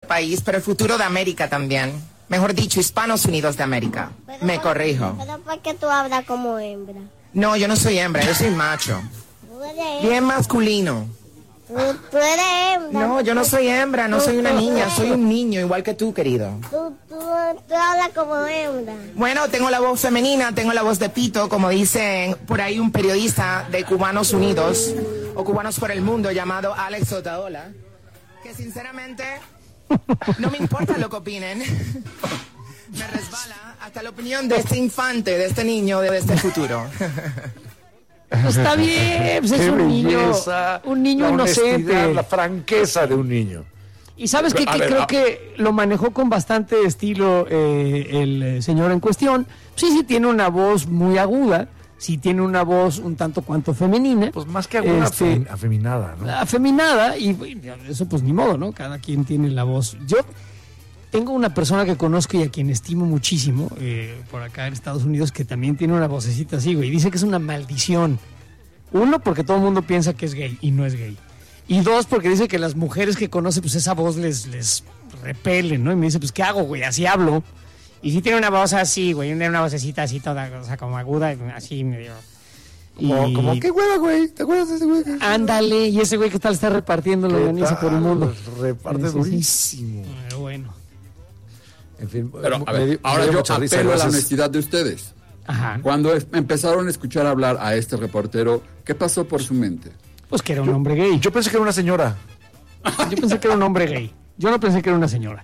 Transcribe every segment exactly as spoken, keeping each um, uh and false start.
país, pero el futuro de América también. Mejor dicho, Hispanos Unidos de América. Pero Me por- corrijo. Pero ¿por qué tú hablas como hembra? No, yo no soy hembra, yo soy macho. Tú eres, Bien masculino. tú, tú eres hembra. No, yo no soy hembra, no soy una niña, soy un niño igual que tú, querido. Tú, tú, tú hablas como hembra. Bueno, tengo la voz femenina, tengo la voz de pito, como dicen por ahí un periodista de Cubanos Unidos o Cubanos por el Mundo llamado Alex Otaola, que sinceramente no me importa lo que opinen. Me resbala hasta la opinión de este infante, de este niño, de este futuro. Pues está bien, pues es Qué un niño, belleza, un niño la inocente. honestidad, la franqueza de un niño. Y sabes qué, A que ver, creo a- que lo manejó con bastante estilo eh, el eh, señor en cuestión. Sí, sí tiene una voz muy aguda, sí tiene una voz un tanto cuanto femenina. Pues más que alguna Este, afem- afeminada, ¿no? afeminada, y, y eso pues ni modo, ¿no? Cada quien tiene la voz. Yo tengo una persona que conozco y a quien estimo muchísimo, eh, por acá en Estados Unidos, que también tiene una vocecita así, güey, y dice que es una maldición. Uno, porque todo el mundo piensa que es gay y no es gay. Y dos, porque dice que las mujeres que conoce, pues esa voz les, les repele, ¿no? Y me dice, pues, ¿qué hago, güey? Así hablo. Y sí tiene una voz así, güey, una una vocecita así toda, o sea, como aguda, así medio... Como, y- como, ¿qué hueva, güey? ¿Te acuerdas de ese güey? Ándale, y ese güey que tal está repartiendo la organiza por el mundo. Reparte Sí, sí, sí. durísimo. Pero bueno. En fin, Pero, a me ver, dio- me ahora dio yo mucha risa, apelo a la gracias. honestidad de ustedes. Ajá. Cuando es- empezaron a escuchar hablar a este reportero, ¿qué pasó por su mente? Pues que era un hombre gay. Yo, Yo pensé que era una señora. yo pensé que era un hombre gay. Yo no pensé que era una señora.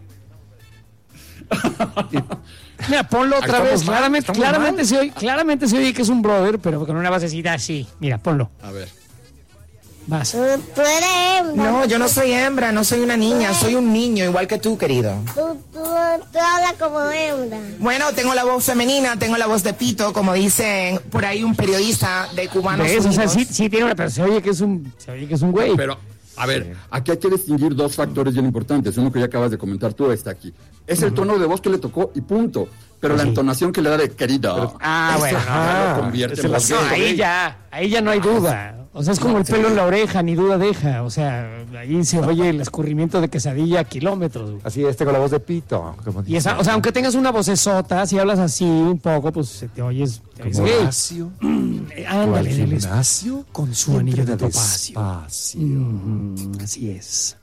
Mira, ponlo otra Estamos vez. mal, claramente, estamos claramente, mal. se oye, claramente se oye que es un brother, pero con una basecita así. Mira, ponlo. A ver. Vas. Tú, tú eres hembra. No, yo no soy hembra, no soy una niña, soy un niño igual que tú, querido. Tú, tú, tú hablas como hembra. Bueno, tengo la voz femenina, tengo la voz de pito, como dicen por ahí un periodista de Cubanos ¿Ves? O Unidos. sea, sí, sí tiene una, pero se oye que es un, se oye que es un güey. Pero, a ver, aquí hay que distinguir dos factores bien importantes. Uno que ya acabas de comentar tú, está aquí. Es el tono de voz que le tocó y punto. Pero la Sí. entonación que le da de querida. Ah, eso bueno, ya no. lo convierte Es en el voz No, gay. ahí ya, ahí ya no hay duda. O sea, es como el pelo en la oreja, ni duda deja. O sea, ahí se oye el escurrimiento de quesadilla a kilómetros. güey. Así es, con la voz de pito. Como Y esa, o sea, aunque tengas una vocesota, si hablas así un poco, pues se te oyes, te oyes como gay. Horacio, Eh, al Ándale, en el es- gimnasio, con su anillo de entra topacio. despacio. Mm, así es.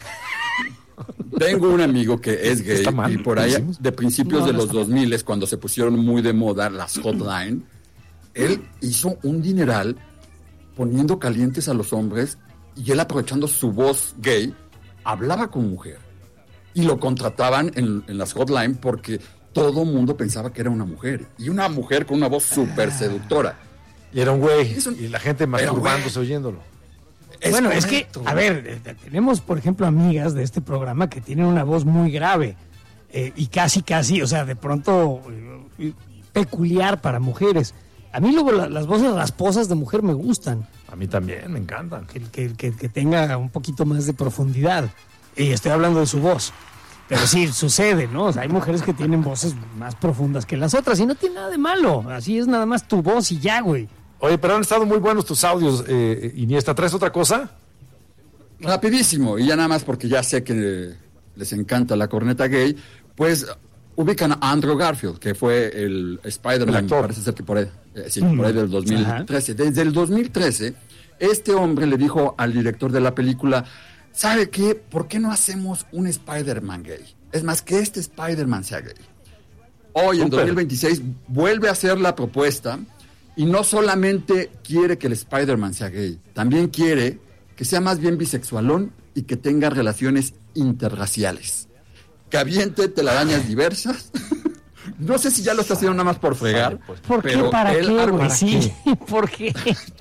Tengo un amigo que es gay Está mal, y por ahí decimos. de principios No, de no los está dos mil, cuando se pusieron muy de moda las hotline, él hizo un dineral poniendo calientes a los hombres y él aprovechando su voz gay, hablaba con mujer. Y lo contrataban en, en las hotline porque todo mundo pensaba que era una mujer. Y una mujer con una voz súper seductora. Y era un güey. Es un- Y la gente Pero, masturbándose güey. oyéndolo. Bueno, es que, correcto. a ver, eh, eh, tenemos, por ejemplo, amigas de este programa que tienen una voz muy grave eh, y casi, casi, o sea, de pronto eh, peculiar para mujeres. A mí luego la- las voces rasposas de mujer me gustan, A mí también, me encantan. que, que, que, que tenga un poquito más de profundidad. Y estoy hablando de su voz. Pero sí, sucede, ¿no? O sea, hay mujeres que tienen voces más profundas que las otras y no tiene nada de malo. Así es nada más tu voz y ya, güey. Oye, pero han estado muy buenos tus audios, eh, Iniesta. ¿Traes otra cosa? Rapidísimo, y ya nada más porque ya sé que les encanta la corneta gay, pues ubican a Andrew Garfield, que fue el El Spider-Man, actor. parece ser que por ahí, eh, sí, por ahí del dos mil trece. Ajá. Desde el dos mil trece, este hombre le dijo al director de la película, ¿sabe qué? ¿Por qué no hacemos un Spider-Man gay? Es más, que este Spider-Man sea gay. Hoy, en Súper. dos mil veintiséis, vuelve a hacer la propuesta y no solamente quiere que el Spider-Man sea gay, también quiere que sea más bien bisexualón y que tenga relaciones interraciales. Que aviente telarañas diversas. No sé si ya lo está haciendo nada más por fregar. pues, ¿Por qué? pero ¿Para él qué, arma- güey? Sí, ¿por qué?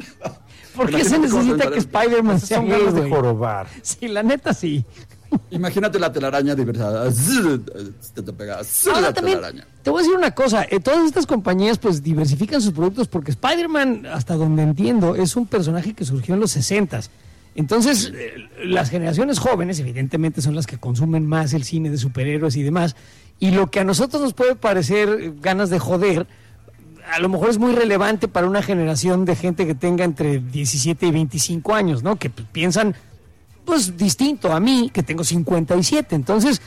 ¿Por qué se Imagínate cómo necesita pensar que esto. Spider-Man sea Son gay, ganas de güey? jorobar. Sí, la neta sí. Imagínate la telaraña diversa. Te te pega. Ahora La también, telaraña. te voy a decir una cosa, eh, todas estas compañías pues diversifican sus productos porque Spider-Man, hasta donde entiendo, es un personaje que surgió en los sesentas. Entonces, eh, las generaciones jóvenes evidentemente son las que consumen más el cine de superhéroes y demás, y lo que a nosotros nos puede parecer eh, ganas de joder, a lo mejor es muy relevante para una generación de gente que tenga entre diecisiete y veinticinco años, ¿no? Que pues, piensan pues distinto a mí, que tengo cincuenta y siete. Entonces,